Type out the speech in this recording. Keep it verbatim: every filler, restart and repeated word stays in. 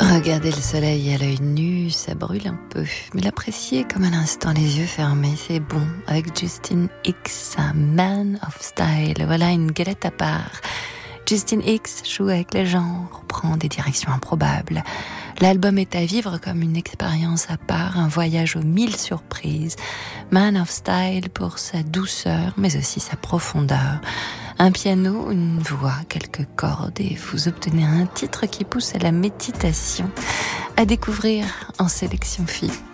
Regarder le soleil à l'œil nu, ça brûle un peu, mais l'apprécier comme un instant les yeux fermés, c'est bon. Avec Justin Hicks, un man of style, voilà une galette à part. Justin Hicks joue avec les genres, prend des directions improbables. L'album est à vivre comme une expérience à part, un voyage aux mille surprises. Man of style pour sa douceur, mais aussi sa profondeur. Un piano, une voix, quelques cordes, et vous obtenez un titre qui pousse à la méditation, à découvrir en sélection fille.